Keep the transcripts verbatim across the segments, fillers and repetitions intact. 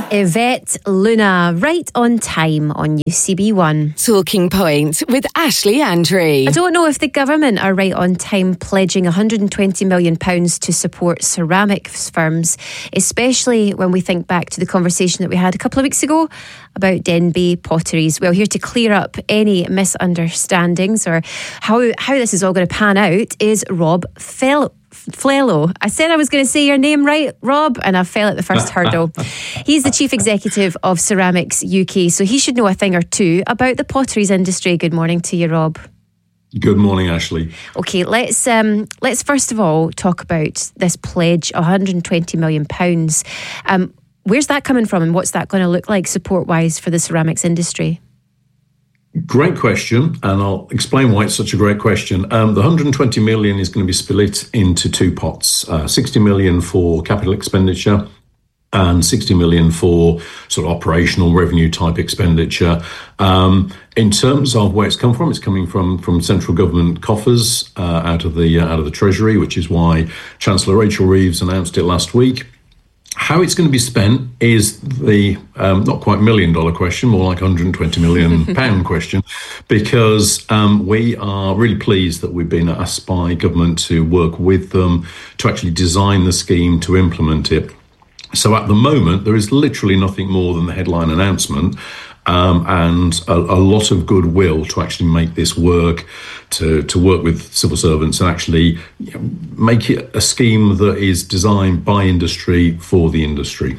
Yvette Luna, right on time on U C B one. Talking Point with Ashley Andrew. I don't know if the government are right on time pledging one hundred twenty million pounds to support ceramics firms, especially when we think back to the conversation that we had a couple of weeks ago about Denby Potteries. Well, here to clear up any misunderstandings or how, how this is all going to pan out is Rob Fell. Flello. I said I was going to say your name right, Rob, and I fell at the first hurdle. He's the Chief Executive of Ceramics U K, so he should know a thing or two about the potteries industry. Good morning to you, Rob. Good morning, Ashley. Okay, let's um, let's first of all talk about this pledge, one hundred twenty million pounds. Um, where's that coming from, and what's that going to look like support-wise for the ceramics industry? Great question, and I'll explain why it's such a great question. Um, the one hundred twenty million is going to be split into two pots, uh, sixty million for capital expenditure and sixty million for sort of operational revenue type expenditure. Um, in terms of where it's come from, it's coming from from central government coffers uh, out of the uh, out of the Treasury, which is why Chancellor Rachel Reeves announced it last week. How it's going to be spent is the um, not quite million dollar question, more like one hundred twenty million pound question, because um, we are really pleased that we've been asked by government to work with them to actually design the scheme, to implement it. So at the moment, there is literally nothing more than the headline announcement um, and a, a lot of goodwill to actually make this work, to, to work with civil servants and actually you know, make it a scheme that is designed by industry for the industry.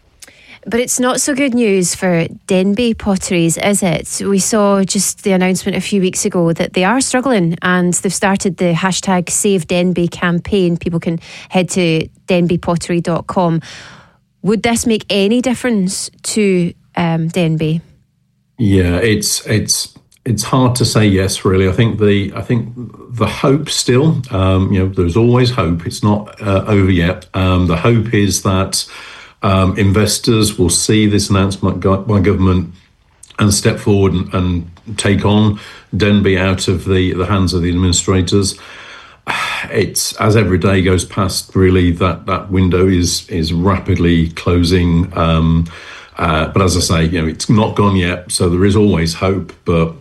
But it's not so good news for Denby Potteries, is it? We saw just the announcement a few weeks ago that they are struggling and they've started the hashtag Save Denby campaign. People can head to denby pottery dot com. Would this make any difference to um, Denby? Yeah, it's it's it's hard to say yes, really. I think the I think the hope still, um, you know, there's always hope. It's not uh, over yet. Um, the hope is that um, investors will see this announcement by government and step forward and, and take on Denby out of the, the hands of the administrators. It's as every day goes past, really, that, that window is is rapidly closing. Um, uh, but as I say, you know, it's not gone yet, so there is always hope. But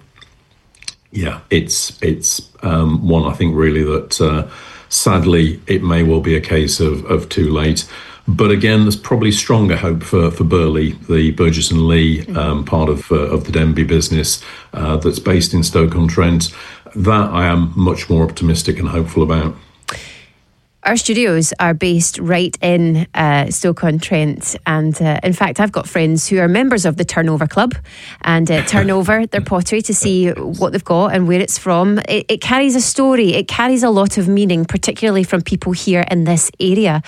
yeah, it's it's um, one I think really that uh, sadly it may well be a case of, of too late. But again, there's probably stronger hope for, for Burley, the Burgess and Lee um, part of uh, of the Denby business uh, that's based in Stoke-on-Trent. That I am much more optimistic and hopeful about. Our studios are based right in uh, Stoke-on-Trent, and uh, in fact I've got friends who are members of the Turnover Club and uh, turn over their pottery to see what they've got and where it's from. It, it carries a story, it carries a lot of meaning, particularly from people here in this area.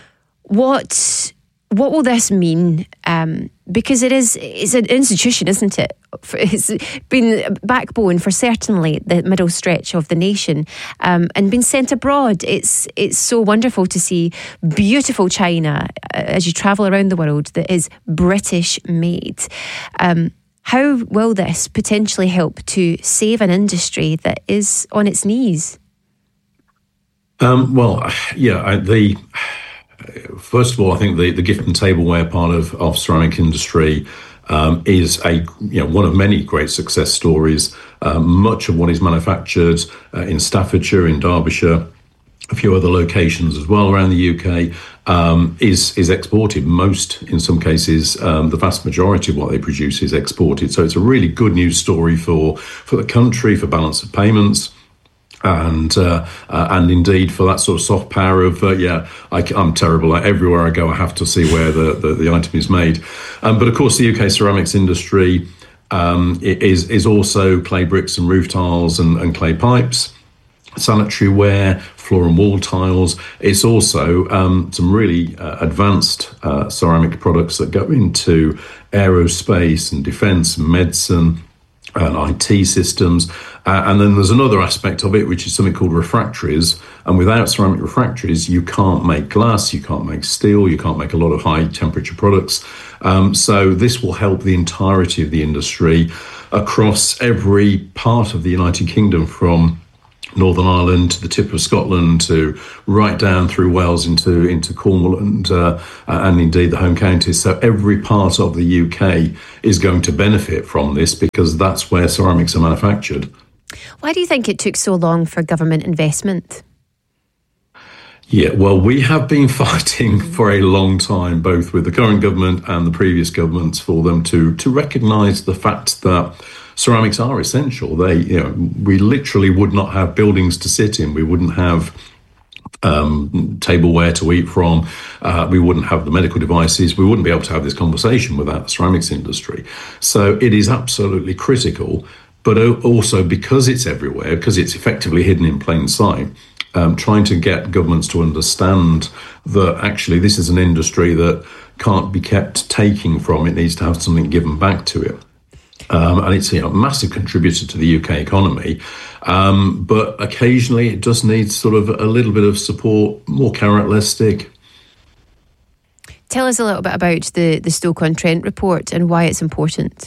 What what will this mean? Um, because it is it's an institution, isn't it? It's been a backbone for certainly the middle stretch of the nation, um, and been sent abroad. It's it's so wonderful to see beautiful china uh, as you travel around the world that is British made. Um, how will this potentially help to save an industry that is on its knees? Um, well, yeah, I, the. First of all, I think the, the gift and tableware part of, of ceramic industry um, is a you know one of many great success stories. Uh, much of what is manufactured uh, in Staffordshire, in Derbyshire, a few other locations as well around the U K um, is is exported. Most, in some cases, um, the vast majority of what they produce is exported. So it's a really good news story for for the country, for balance of payments. And uh, uh, and indeed for that sort of soft power of uh, yeah I, I'm terrible. Like everywhere I go, I have to see where the, the, the item is made. Um, but of course, the U K ceramics industry um, is is also clay bricks and roof tiles and, and clay pipes, sanitary ware, floor and wall tiles. It's also um, some really uh, advanced uh, ceramic products that go into aerospace and defence and medicine and I T systems. Uh, and then there's another aspect of it, which is something called refractories. And without ceramic refractories, you can't make glass, you can't make steel, you can't make a lot of high temperature products. Um, so this will help the entirety of the industry across every part of the United Kingdom, from Northern Ireland to the tip of Scotland to right down through Wales into into Cornwall and uh, and indeed the home counties. So every part of the U K is going to benefit from this because that's where ceramics are manufactured. Why do you think it took so long for government investment? Yeah, well, we have been fighting for a long time, both with the current government and the previous governments, for them to to recognise the fact that ceramics are essential. They, you know, we literally would not have buildings to sit in. We wouldn't have um, tableware to eat from. Uh, we wouldn't have the medical devices. We wouldn't be able to have this conversation without the ceramics industry. So it is absolutely critical. But also because it's everywhere, because it's effectively hidden in plain sight, um, trying to get governments to understand that actually this is an industry that can't be kept taking from. It needs to have something given back to it. Um, and it's, you know, a massive contributor to the U K economy. Um, but occasionally it does need sort of a little bit of support, more carrot, less stick. Tell us a little bit about the, the Stoke-on-Trent report and why it's important.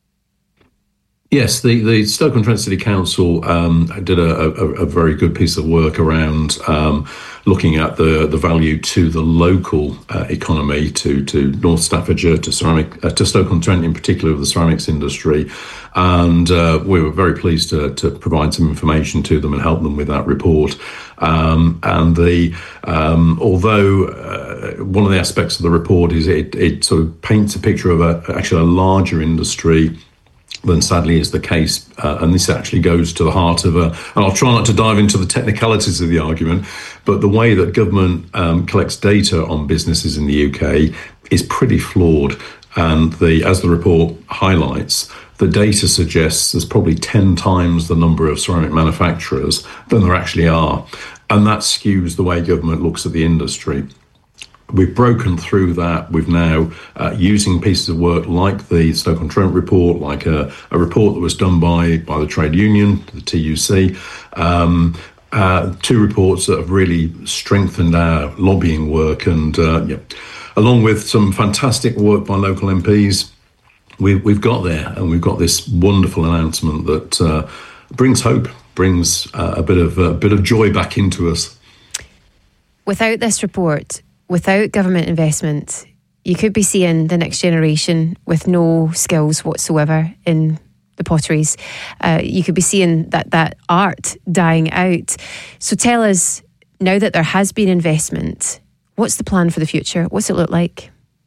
Yes, the, the Stoke-on-Trent City Council um, did a, a, a very good piece of work around um, looking at the, the value to the local uh, economy, to, to North Staffordshire, to ceramic, uh, to Stoke-on-Trent in particular, of the ceramics industry. And uh, we were very pleased to, to provide some information to them and help them with that report. Um, and the um, although uh, one of the aspects of the report is it, it sort of paints a picture of a, actually a larger industry than sadly is the case. Uh, and this actually goes to the heart of a, and I'll try not to dive into the technicalities of the argument, but the way that government um, collects data on businesses in the U K is pretty flawed. And the, as the report highlights, the data suggests there's probably ten times the number of ceramic manufacturers than there actually are. And that skews the way government looks at the industry. We've broken through that. We've now, uh, using pieces of work like the Stoke-on-Trent report, like a, a report that was done by, by the trade union, the T U C, um, uh, two reports that have really strengthened our lobbying work. And uh, yeah, along with some fantastic work by local M Ps, we've, we've got there, and we've got this wonderful announcement that uh, brings hope, brings uh, a bit of a bit of joy back into us. Without this report, without government investment, you could be seeing the next generation with no skills whatsoever in the potteries. Uh, you could be seeing that, that art dying out. So tell us, now that there has been investment, what's the plan for the future? What's it look like?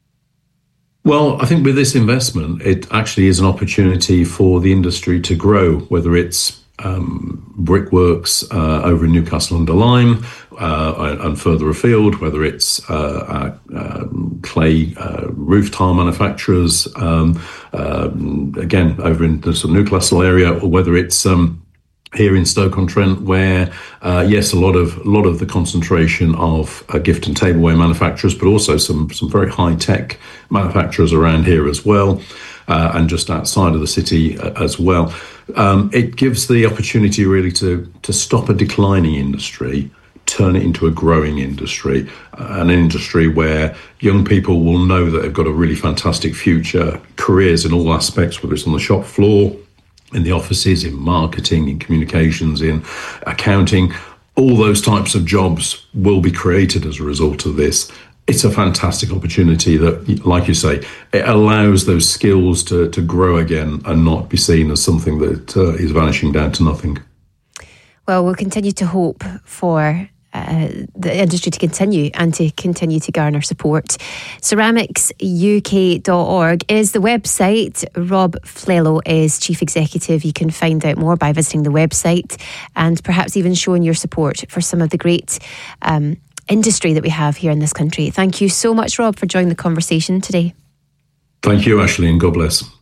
Well, I think with this investment, it actually is an opportunity for the industry to grow, whether it's um, brickworks uh, over in Newcastle under Lyme uh, and further afield, whether it's uh, uh, uh, clay uh, roof tile manufacturers, um, uh, again, over in the sort of Newcastle area, or whether it's um, here in Stoke-on-Trent, where uh, yes, a lot of a lot of the concentration of uh, gift and tableware manufacturers, but also some some very high tech manufacturers around here as well, uh, and just outside of the city uh, as well. Um, it gives the opportunity really to to stop a declining industry, turn it into a growing industry, uh, an industry where young people will know that they've got a really fantastic future, careers in all aspects, whether it's on the shop floor, in the offices, in marketing, in communications, in accounting. All those types of jobs will be created as a result of this. It's a fantastic opportunity that, like you say, it allows those skills to, to grow again and not be seen as something that uh, is vanishing down to nothing. Well, we'll continue to hope for Uh, the industry to continue and to continue to garner support. ceramics U K dot org is the website. Rob Flello is Chief Executive. You can find out more by visiting the website and perhaps even showing your support for some of the great um, industry that we have here in this country. Thank you so much, Rob, for joining the conversation today. Thank you, Ashley, and God bless.